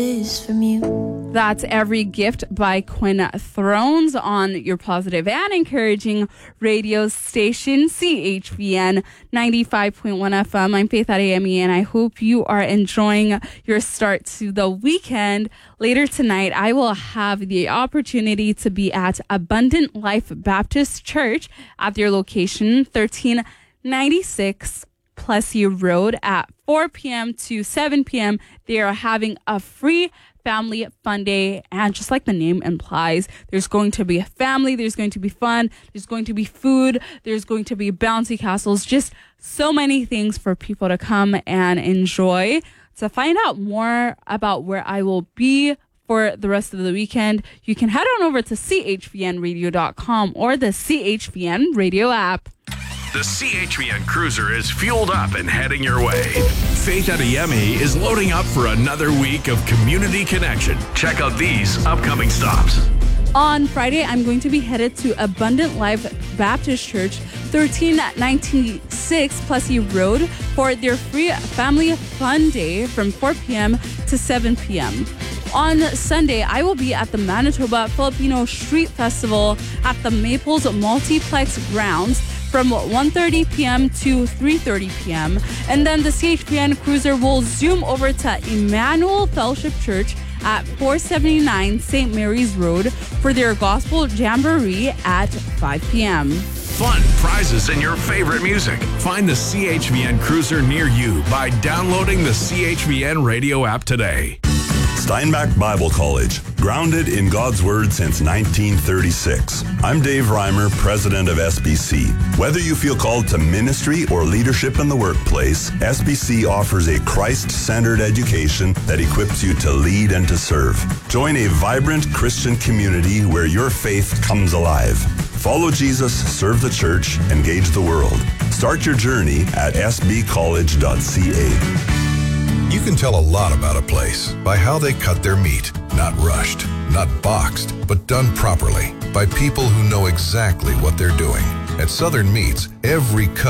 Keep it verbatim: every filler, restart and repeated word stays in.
from you. That's Every Gift by Quinn Thrones on your positive and encouraging radio station, C H V N ninety-five point one F M. I'm Faith Adeyemi, and I hope you are enjoying your start to the weekend. Later tonight, I will have the opportunity to be at Abundant Life Baptist Church at their location, thirteen ninety-six Plessy Road at four p.m. to seven p.m. They are having a free family fun day, and just like the name implies, there's going to be a family, there's going to be fun, there's going to be food, there's going to be bouncy castles, just so many things for people to come and enjoy. To find out more about where I will be for the rest of the weekend, you can head on over to C H V N radio dot com or the C H V N radio app. The C H V N Cruiser is fueled up and heading your way. Faith Adeyemi is loading up for another week of community connection. Check out these upcoming stops. On Friday, I'm going to be headed to Abundant Life Baptist Church, thirteen ninety-six Plessy Road, for their free family fun day from four p.m. to seven p.m. On Sunday, I will be at the Manitoba Filipino Street Festival at the Maples Multiplex grounds from one thirty p.m. to three thirty p.m. And then the C H V N Cruiser will zoom over to Emmanuel Fellowship Church at four seventy-nine Saint Mary's Road for their Gospel Jamboree at five p.m. Fun, prizes, and your favorite music. Find the C H V N Cruiser near you by downloading the C H V N radio app today. Steinbach Bible College, grounded in God's Word since nineteen thirty-six. I'm Dave Reimer, president of S B C. Whether you feel called to ministry or leadership in the workplace, S B C offers a Christ-centered education that equips you to lead and to serve. Join a vibrant Christian community where your faith comes alive. Follow Jesus, serve the church, engage the world. Start your journey at s b college dot c a. You can tell a lot about a place by how they cut their meat. Not rushed, not boxed, but done properly by people who know exactly what they're doing. At Southern Meats, every cut